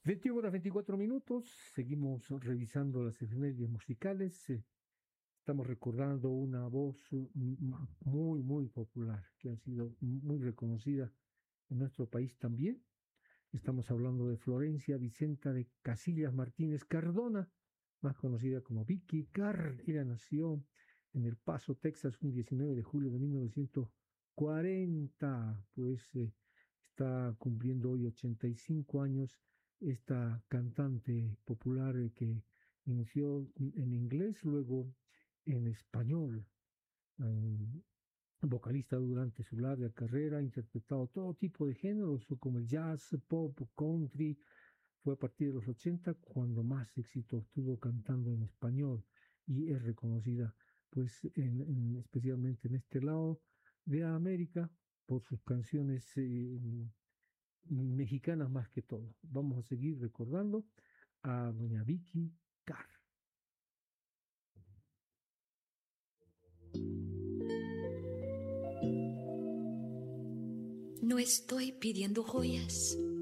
21 horas 24 minutos, seguimos revisando las efemérides musicales. Estamos recordando una voz muy, muy popular, que ha sido muy reconocida en nuestro país también. Estamos hablando de Florencia Vicenta de Casillas Martínez Cardona, más conocida como Vicky Carr. Ella nació en El Paso, Texas, un 19 de julio de 1940. Pues está cumpliendo hoy 85 años esta cantante popular que inició en inglés, luego en español. eh, Vocalista durante su larga carrera, ha interpretado todo tipo de géneros, como el jazz, pop, country. Fue a partir de los 80 cuando más éxito obtuvo cantando en español y es reconocida, pues, especialmente en este lado de América por sus canciones mexicanas más que todo. Vamos a seguir recordando a doña Vicky Carr. No estoy pidiendo joyas